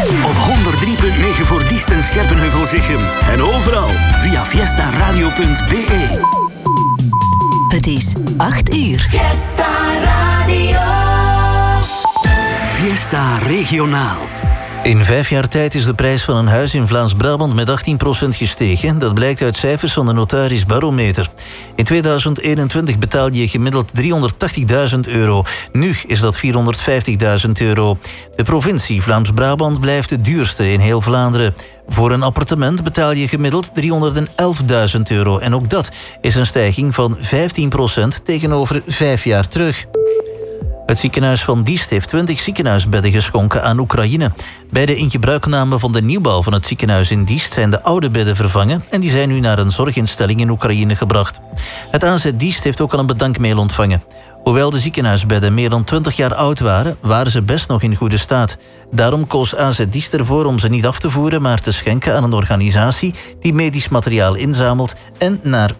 Op 103.9 voor Diest en Scherpenheuvel-Zichem. En overal via fiestaradio.be. Het is 8 uur. Fiesta Radio. Fiesta Regionaal. In 5 jaar tijd is de prijs van een huis in Vlaams-Brabant met 18% gestegen. Dat blijkt uit cijfers van de Notaris Barometer. In 2021 betaalde je gemiddeld €380.000. Nu is dat €450.000. De provincie Vlaams-Brabant blijft de duurste in heel Vlaanderen. Voor een appartement betaal je gemiddeld €311.000. En ook dat is een stijging van 15% tegenover 5 jaar terug. Het ziekenhuis van Diest heeft 20 ziekenhuisbedden geschonken aan Oekraïne. Bij de ingebruikname van de nieuwbouw van het ziekenhuis in Diest zijn de oude bedden vervangen en die zijn nu naar een zorginstelling in Oekraïne gebracht. Het AZ Diest heeft ook al een bedankmail ontvangen. Hoewel de ziekenhuisbedden meer dan 20 jaar oud waren, waren ze best nog in goede staat. Daarom koos AZ Diest ervoor om ze niet af te voeren, maar te schenken aan een organisatie die medisch materiaal inzamelt en naar